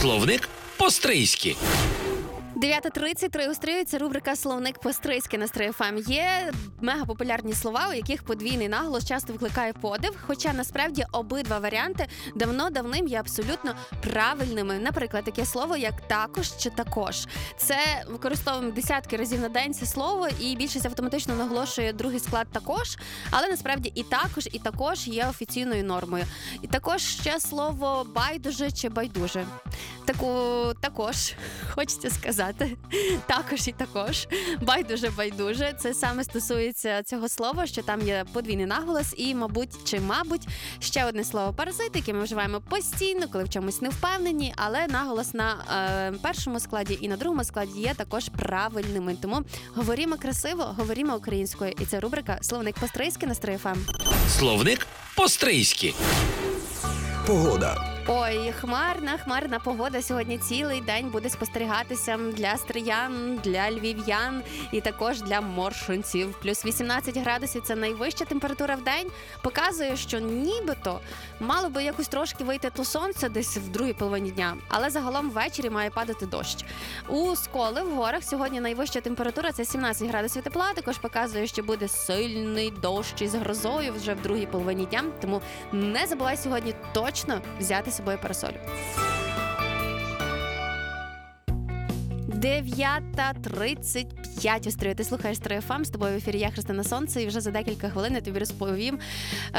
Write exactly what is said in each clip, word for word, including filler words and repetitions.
Словник по-стрийськи. дев'ята тридцять, три устрію, це рубрика «Словник по-стрийськи» на Стрий еф ем. Є мегапопулярні слова, у яких подвійний наголос часто викликає подив, хоча насправді обидва варіанти давно-давним є абсолютно правильними. Наприклад, таке слово, як «також» чи «також». Це використовуємо десятки разів на день це слово, і більшість автоматично наголошує другий склад «також», але насправді і «також», і «також» є офіційною нормою. І також ще слово «байдуже» чи «байдуже». Таку також хочеться сказати. Також і також. Байдуже-байдуже. Це саме стосується цього слова, що там є подвійний наголос і, мабуть, чи мабуть, ще одне слово «паразит», яке ми вживаємо постійно, коли в чомусь не впевнені, але наголос на е, першому складі і на другому складі є також правильними. Тому говоримо красиво, говоримо українською. І це рубрика «Словник по-стрийськи» на Стрий еф ем. Словник по-стрийськи. Погода. Ой, хмарна, хмарна погода сьогодні цілий день буде спостерігатися для стриян, для львів'ян і також для моршинців. Плюс вісімнадцять градусів – це найвища температура в день. Показує, що нібито мало би якось трошки вийти то сонце десь в другій половині дня, але загалом ввечері має падати дощ. У Сколи в горах сьогодні найвища температура – це сімнадцять градусів тепла. Також показує, що буде сильний дощ із грозою вже в другій половині дня. Тому не забувай сьогодні точно взяти з собою парасоль. дев'ята тридцять п'ять Острів. Ти слухаєш Стрий еф ем, з тобою в ефірі я, Христина Сонце, і вже за декілька хвилин я тобі розповім,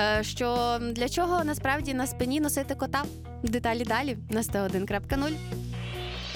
що для чого насправді на спині носити кота. Деталі далі на сто один крапка нуль.